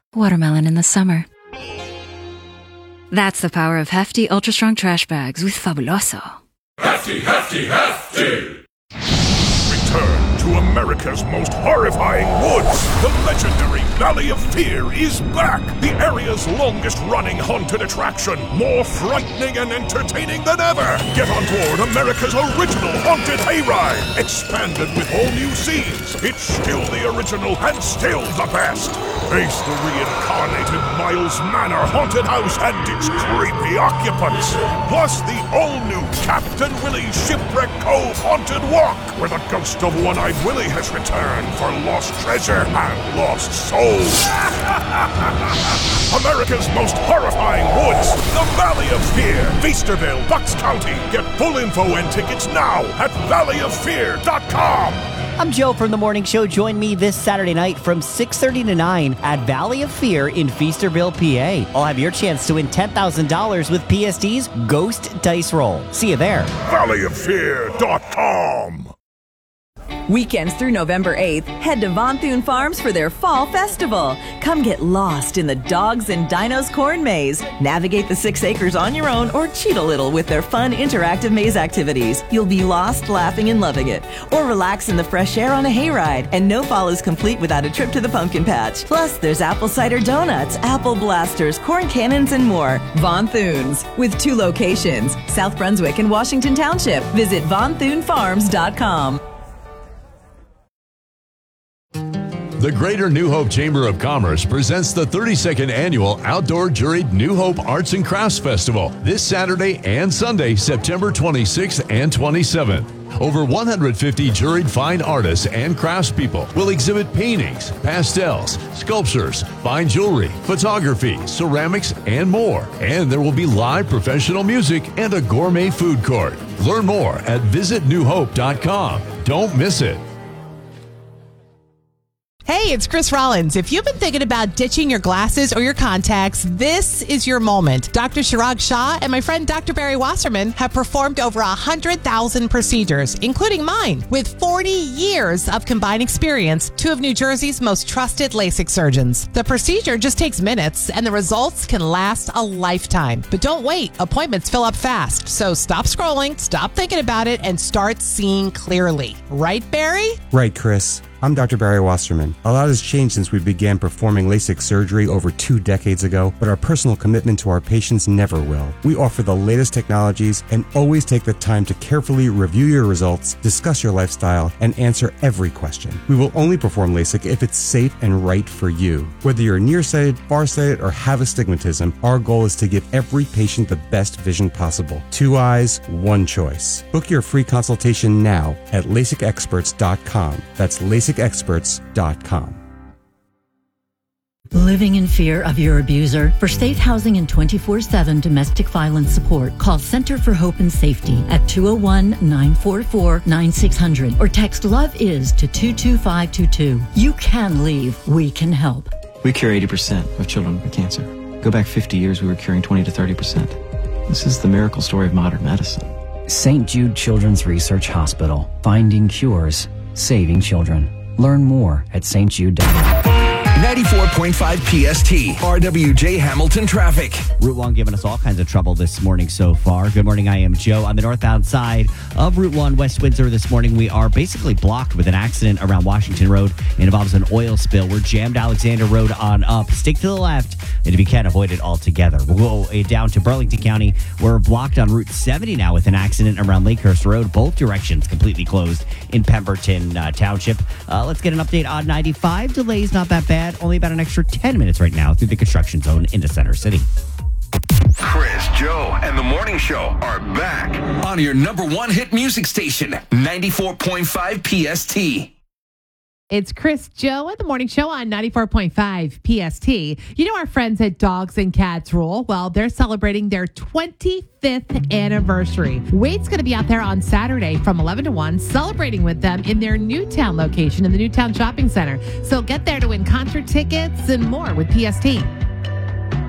Watermelon in the summer. That's the power of hefty, ultra-strong trash bags with Fabuloso. Hefty, hefty, hefty! Return to America's most horrifying woods. The legendary Valley of Fear is back. The area's longest-running haunted attraction. More frightening and entertaining than ever. Get on board America's original haunted hayride. Expanded with all new scenes. It's still the original and still the best. Face the reincarnated Miles Manor haunted house and its creepy occupants. Plus the all-new Captain Willie's Shipwreck Cove haunted walk, where the ghost of One-Eyed Willie has returned for lost treasure and lost souls. America's most horrifying woods, the Valley of Fear, Feasterville, Bucks County. Get full info and tickets now at valleyofear.com. I'm Joe from The Morning Show. Join me this Saturday night from 6:30 to 9 at Valley of Fear in Feasterville, PA. I'll have your chance to win $10,000 with PST's Ghost Dice Roll. See you there. valleyofear.com. Weekends through November 8th, head to Von Thune Farms for their Fall Festival. Come get lost in the Dogs and Dinos corn maze. Navigate the 6 acres on your own or cheat a little with their fun interactive maze activities. You'll be lost, laughing, and loving it. Or relax in the fresh air on a hayride. And no fall is complete without a trip to the pumpkin patch. Plus, there's apple cider donuts, apple blasters, corn cannons, and more. Von Thune's, with 2 locations, South Brunswick and Washington Township. Visit VonThuneFarms.com. The Greater New Hope Chamber of Commerce presents the 32nd Annual Outdoor Juried New Hope Arts and Crafts Festival this Saturday and Sunday, September 26th and 27th. Over 150 juried fine artists and craftspeople will exhibit paintings, pastels, sculptures, fine jewelry, photography, ceramics, and more. And there will be live professional music and a gourmet food court. Learn more at visitnewhope.com. Don't miss it. Hey, it's Chris Rollins. If you've been thinking about ditching your glasses or your contacts, this is your moment. Dr. Chirag Shah and my friend Dr. Barry Wasserman have performed over 100,000 procedures, including mine. With 40 years of combined experience, 2 of New Jersey's most trusted LASIK surgeons. The procedure just takes minutes, and the results can last a lifetime. But don't wait. Appointments fill up fast. So stop scrolling, stop thinking about it, and start seeing clearly. Right, Barry? Right, Chris. I'm Dr. Barry Wasserman. A lot has changed since we began performing LASIK surgery over 2 decades ago, but our personal commitment to our patients never will. We offer the latest technologies and always take the time to carefully review your results, discuss your lifestyle, and answer every question. We will only perform LASIK if it's safe and right for you. Whether you're nearsighted, farsighted, or have astigmatism, our goal is to give every patient the best vision possible. 2 eyes, 1 choice. Book your free consultation now at LASIKexperts.com. That's LASIKexperts.com. Living in fear of your abuser? For safe housing and 24/7 domestic violence support, call Center for Hope and Safety at 201-944-9600 or text LOVE-IS to 22522. You can leave. We can help. We cure 80% of children with cancer. Go back 50 years, we were curing 20 to 30%. This is the miracle story of modern medicine. St. Jude Children's Research Hospital. Finding cures. Saving children. Learn more at stjude.org. 94.5 PST, RWJ Hamilton traffic. Route 1 giving us all kinds of trouble this morning so far. Good morning, I am Joe. On the northbound side of Route 1, West Windsor this morning, we are basically blocked with an accident around Washington Road. It involves an oil spill. We're jammed Alexander Road on up. Stick to the left, and if you can, avoid it altogether. We'll go down to Burlington County. We're blocked on Route 70 now with an accident around Lakehurst Road. Both directions completely closed in Pemberton Township. Let's get an update on 95. Delays not that bad. Only about an extra 10 minutes right now through the construction zone into Center City. Chris, Joe, and the Morning Show are back on your number 1 hit music station, 94.5 PST. It's Chris, Joe, at the Morning Show on 94.5 PST. You know our friends at Dogs and Cats Rule? Well, they're celebrating their 25th anniversary. Wade's going to be out there on Saturday from 11 to 1, celebrating with them in their Newtown location in the Newtown Shopping Center. So get there to win concert tickets and more with PST.